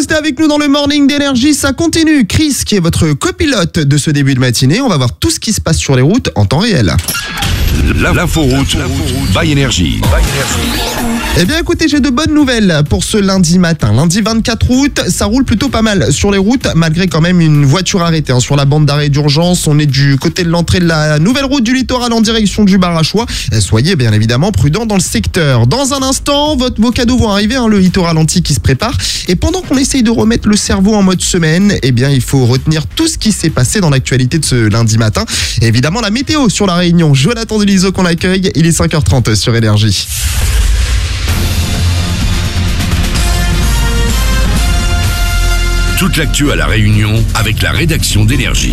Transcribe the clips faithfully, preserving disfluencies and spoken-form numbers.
restez avec nous dans le Morning d'Énergie, ça continue. Chris, qui est votre copilote de ce début de matinée, on va voir tout ce qui se passe sur les routes en temps réel. L'inforoute by Énergie. Eh bien écoutez, j'ai de bonnes nouvelles pour ce lundi matin. Lundi vingt-quatre août, ça roule plutôt pas mal sur les routes, malgré quand même une voiture arrêtée hein, sur la bande d'arrêt d'urgence. On est du côté de l'entrée de la nouvelle route du littoral en direction du Barachois. Soyez bien évidemment prudents dans le secteur. Dans un instant, votre, vos cadeaux vont arriver, hein, le hit au ralenti qui se prépare. Et pendant qu'on essaye de remettre le cerveau en mode semaine, eh bien il faut retenir tout ce qui s'est passé dans l'actualité de ce lundi matin. Et évidemment la météo sur la Réunion. Jonathan Delisot qu'on accueille, il est cinq heures trente sur Énergie. Toute l'actu à La Réunion avec la rédaction d'Énergie.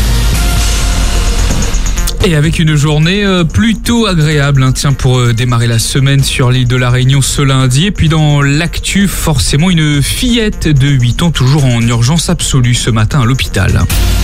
Et avec une journée euh, plutôt agréable, hein, tiens, pour euh, démarrer la semaine sur l'île de la Réunion ce lundi. Et puis dans l'actu, forcément une fillette de huit ans toujours en urgence absolue ce matin à l'hôpital.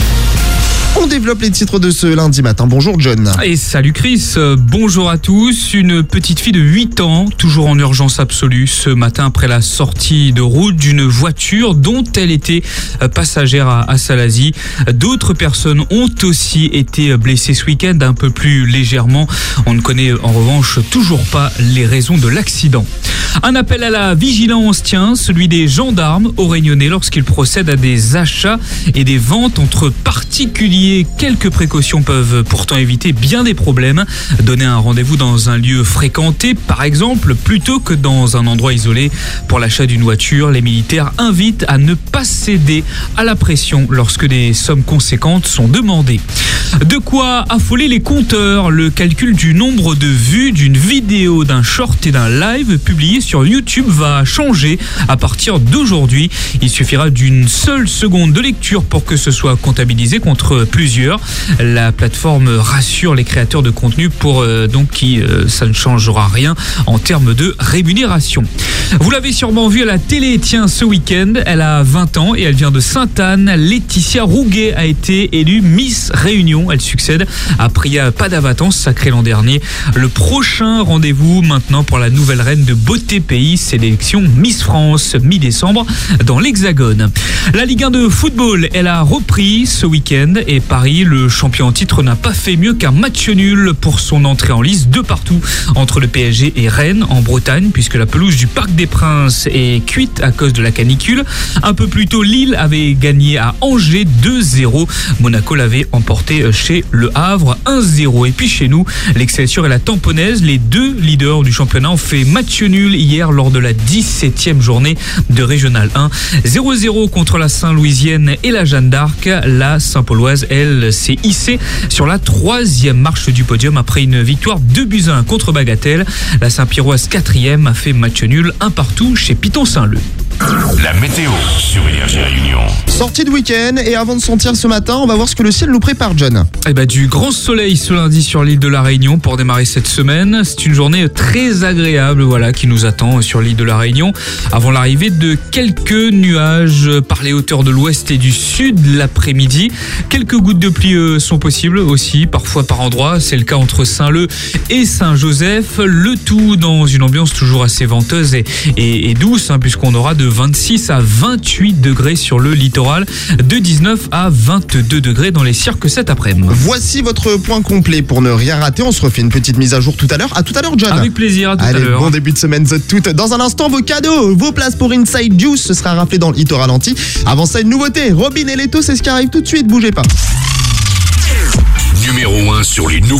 On développe les titres de ce lundi matin. Bonjour John. Et salut Chris, bonjour à tous. Une petite fille de huit ans, toujours en urgence absolue, ce matin après la sortie de route d'une voiture dont elle était passagère à, à Salazie. D'autres personnes ont aussi été blessées ce week-end, un peu plus légèrement. On ne connaît en revanche toujours pas les raisons de l'accident. Un appel à la vigilance, tiens, celui des gendarmes au Réunionnais lorsqu'ils procèdent à des achats et des ventes entre particuliers. Quelques précautions peuvent pourtant éviter bien des problèmes. Donner un rendez-vous dans un lieu fréquenté, par exemple, plutôt que dans un endroit isolé. Pour l'achat d'une voiture, les militaires invitent à ne pas céder à la pression lorsque des sommes conséquentes sont demandées. De quoi affoler les compteurs. Le calcul du nombre de vues d'une vidéo, d'un short et d'un live publié sur YouTube va changer à partir d'aujourd'hui. Il suffira d'une seule seconde de lecture pour que ce soit comptabilisé contre plusieurs. La plateforme rassure les créateurs de contenu pour euh, donc qui euh, ça ne changera rien en termes de rémunération. Vous l'avez sûrement vu à la télé, tiens, ce week-end, elle a vingt ans et elle vient de Sainte-Anne. Laetitia Rouguet a été élue Miss Réunion. Elle succède à Priya Padavaton, sacrée l'an dernier. Le prochain rendez-vous maintenant pour la nouvelle reine de Beauté Pays, c'est l'élection Miss France, mi-décembre, dans l'Hexagone. La Ligue un de football, elle a repris ce week-end et Paris, le champion en titre, n'a pas fait mieux qu'un match nul pour son entrée en lice de partout entre le P S G et Rennes en Bretagne, puisque la pelouse du Parc des Princes est cuite à cause de la canicule. Un peu plus tôt, Lille avait gagné à Angers deux zéro. Monaco l'avait emporté chez Le Havre un zéro. Et puis chez nous, l'Excelsior et la Tamponnaise, les deux leaders du championnat, ont fait match nul hier lors de la dix-septième journée de Régional un. zéro zéro contre la Saint-Louisienne et la Jeanne d'Arc. La Saint-Pauloise, elle, s'est hissée sur la troisième marche du podium après une victoire deux buts à un contre Bagatelle. La Saint-Pierroise, quatrième, a fait match nul un partout chez Piton-Saint-Leu. La météo sur Énergie Réunion. Sortie de week-end et avant de sortir ce matin, on va voir ce que le ciel nous prépare, John. Eh ben, du grand soleil ce lundi sur l'île de la Réunion pour démarrer cette semaine. C'est une journée très agréable, voilà, qui nous attend sur l'île de la Réunion. Avant l'arrivée de quelques nuages par les hauteurs de l'ouest et du sud l'après-midi. Quelques gouttes de pluie euh, sont possibles aussi, parfois par endroits. C'est le cas entre Saint-Leu et Saint-Joseph. Le tout dans une ambiance toujours assez venteuse et, et, et douce, hein, puisqu'on aura de vingt-six à vingt-huit degrés sur le littoral, de dix-neuf à vingt-deux degrés dans les cirques cet après-midi. Voici votre point complet pour ne rien rater. On se refait une petite mise à jour tout à l'heure. À tout à l'heure, John. Avec plaisir, à tout Allez, à l'heure. Bon début de semaine, toutes. Dans un instant, vos cadeaux, vos places pour Inside Juice, ce sera rappelé dans le hit au ralenti. Avant ça, une nouveauté. Robin et Leto, c'est ce qui arrive tout de suite. Bougez pas. Numéro un sur les nouveaux